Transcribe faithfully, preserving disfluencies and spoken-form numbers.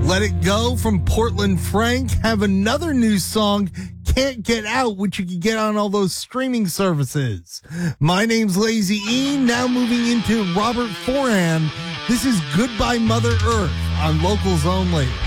Let It Go from Portland Frank have another new song, Can't Get Out, which you can get on all those streaming services. My name's Lazy E, now moving into Robert Foran. This is Goodbye Mother Earth on Locals Only.